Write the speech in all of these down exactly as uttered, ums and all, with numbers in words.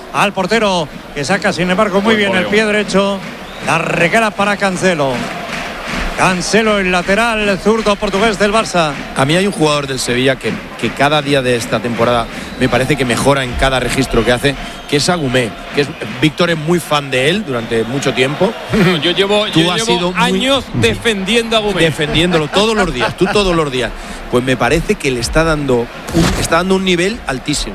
al portero, que saca sin embargo muy bien el pie derecho. La regala para Cancelo. Cancelo, el lateral, el zurdo portugués del Barça. A mí hay un jugador del Sevilla que, que cada día de esta temporada me parece que mejora en cada registro que hace, que es Agumé, que es Víctor es muy fan de él durante mucho tiempo. Yo llevo, tú yo has llevo sido años muy, defendiendo a Agumé. Defendiéndolo todos los días, tú todos los días. Pues me parece que le está dando un, está dando un nivel altísimo.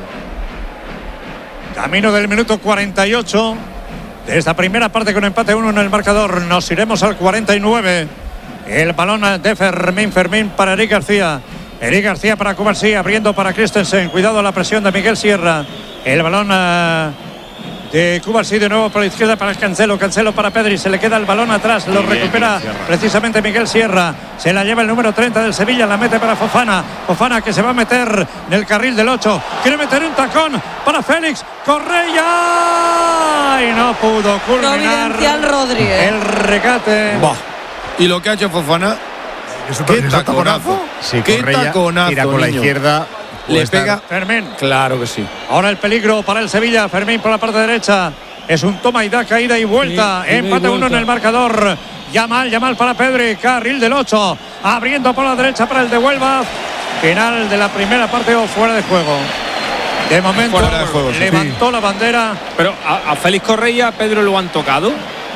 Camino del minuto cuarenta y ocho de esta primera parte con empate uno en el marcador. Nos iremos al cuarenta y nueve. El balón de Fermín, Fermín para Eric García. Eric García para Cubarsí, abriendo para Christensen. Cuidado la presión de Miguel Sierra. El balón uh, de Cubarsí de nuevo por la izquierda para Cancelo. Cancelo para Pedri. Se le queda el balón atrás. Lo Muy recupera bien, precisamente Miguel Sierra. Se la lleva el número treinta del Sevilla. La mete para Fofana. Fofana que se va a meter en el carril del ocho. Quiere meter un tacón para Félix Correia. Y no pudo culminar Rodri, ¿eh? el regate. Bah. Y lo que ha hecho Fofana, ¿qué taconazo? Sí, ¿Qué Correia taconazo, tira con la niño. izquierda. Le pega Fermín. Claro que sí. Ahora el peligro para el Sevilla. Fermín por la parte derecha. Es un toma y da, caída y vuelta. Sí, empate uno en el marcador. Yamal, Yamal para Pedri. Carril del ocho. Abriendo por la derecha para el de Huelva. Final de la primera parte o fuera de juego. De momento fuera de juego, sí. levantó la bandera. Pero a, a Félix Correia, Pedro, lo han tocado.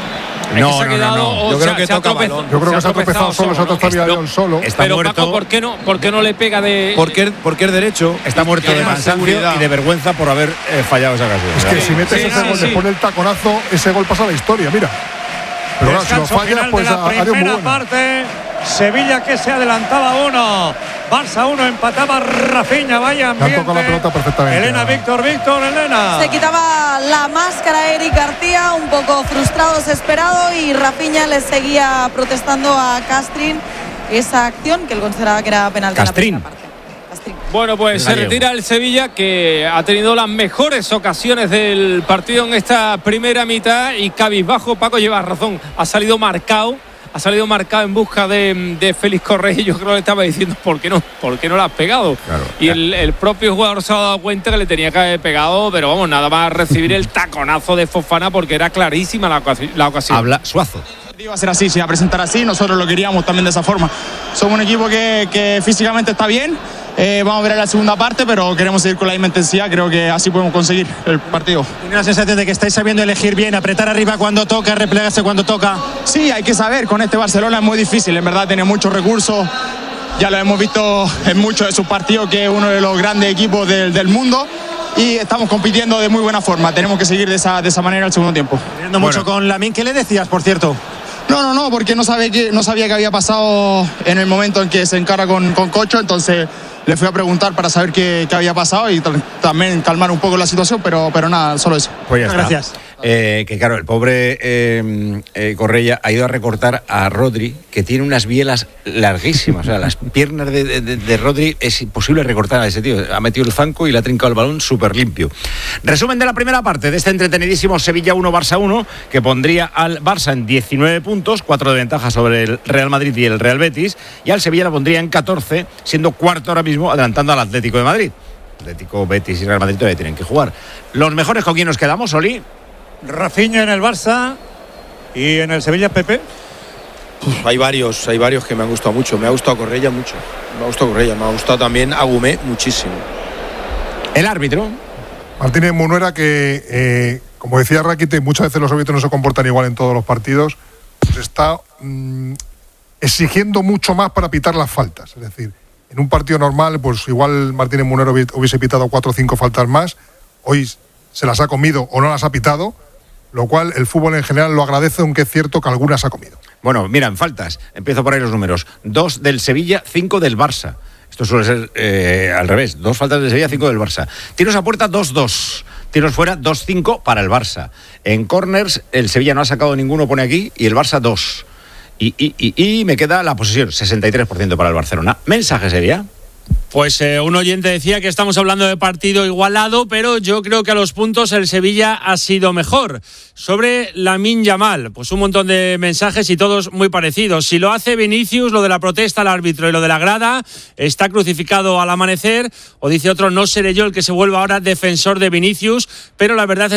No, no, no, no. Yo creo que toca balón. Yo creo que se ha tropezado solo, se ha tropezado solo. Está pero muerto. Paco, ¿por qué no, por qué no le pega de...? Porque, porque es derecho. Está muerto de cansancio y de vergüenza por haber eh, fallado esa ocasión. Es que si metes sí, ese sí, gol, sí. le pone el taconazo, ese gol pasa a la historia, mira. Pero claro, si lo Descanso falla, final pues de la ha ido muy primera bueno. parte. Sevilla que se adelantaba uno. Barça uno, empataba Rafinha. Vaya Le han tocado la ambiente. pelota perfectamente. Elena, Víctor, Víctor, Elena. Se quitaba la máscara Eric García, un poco frustrado, desesperado, y Rafinha le seguía protestando a Castrín esa acción que él consideraba que era penal. Castrín. Bueno, pues se retira el Sevilla, que ha tenido las mejores ocasiones del partido en esta primera mitad, y cabizbajo, Paco lleva razón, ha salido marcado, ha salido marcado en busca de, de Félix Correia. Yo creo que le estaba diciendo ¿por qué no, por qué no lo has pegado? Claro, y el, el propio jugador se ha dado cuenta que le tenía que haber pegado, pero vamos, nada más recibir el taconazo de Fofana, porque era clarísima la, la ocasión. Habla Suazo. Iba a ser así, se iba a presentar así, nosotros lo queríamos también de esa forma. Somos un equipo que, que físicamente está bien, eh, vamos a ver la segunda parte, pero queremos seguir con la misma intensidad, creo que así podemos conseguir el partido. ¿Tiene la sensación de que estáis sabiendo elegir bien, apretar arriba cuando toca, replegarse cuando toca? Sí, hay que saber, con este Barcelona es muy difícil, en verdad tiene muchos recursos, ya lo hemos visto en muchos de sus partidos, que es uno de los grandes equipos del, del mundo. Y estamos compitiendo de muy buena forma, tenemos que seguir de esa, de esa manera el segundo tiempo. Viendo mucho Bueno. con Lamine, ¿qué le decías, por cierto? No, no, no, porque no sabía que, no sabía qué había pasado en el momento en que se encara con, con Cocho, entonces le fui a preguntar para saber qué, qué había pasado y t- también calmar un poco la situación, pero, pero nada, solo eso. Pues ya está. Gracias. Eh, que claro, el pobre eh, eh, Correia ha ido a recortar a Rodri, que tiene unas bielas larguísimas. O sea, las piernas de, de, de Rodri es imposible recortar a ese tío. Ha metido el zanco y le ha trincado el balón súper limpio. Resumen de la primera parte de este entretenidísimo Sevilla uno, Barça uno, que pondría al Barça en diecinueve puntos, cuatro de ventaja sobre el Real Madrid y el Real Betis, y al Sevilla lo pondría en catorce, siendo cuarto ahora mismo, adelantando al Atlético de Madrid. Atlético, Betis y Real Madrid todavía tienen que jugar. ¿Los mejores con quién nos quedamos, Oli? Rafinha en el Barça y en el Sevilla, Pepe. Uf, hay varios, hay varios que me han gustado mucho. Me ha gustado Correia mucho. Me ha gustado Correia, me ha gustado también Agumé muchísimo. El árbitro. Martínez Munuera, que eh, como decía Rakite, muchas veces los árbitros no se comportan igual en todos los partidos, pues está mmm, exigiendo mucho más para pitar las faltas. Es decir, en un partido normal, pues igual Martínez Munuera hubiese pitado cuatro o cinco faltas más. Hoy se las ha comido o no las ha pitado, lo cual el fútbol en general lo agradece, aunque es cierto que algunas ha comido. Bueno, mira, en faltas, empiezo por ahí los números. Dos del Sevilla, cinco del Barça. Esto suele ser eh, al revés. Dos faltas del Sevilla, cinco del Barça. Tiros a puerta, dos dos. Tiros fuera, dos cinco para el Barça. En corners, el Sevilla no ha sacado ninguno, pone aquí, y el Barça dos. Y, y, y, y me queda la posesión, sesenta y tres por ciento para el Barcelona. ¿Mensaje sería? Pues eh, un oyente decía que estamos hablando de partido igualado, pero yo creo que a los puntos el Sevilla ha sido mejor. Sobre Lamine Yamal, pues un montón de mensajes y todos muy parecidos. Si lo hace Vinicius, lo de la protesta al árbitro y lo de la grada, está crucificado al amanecer. O dice otro, no seré yo el que se vuelva ahora defensor de Vinicius, pero la verdad es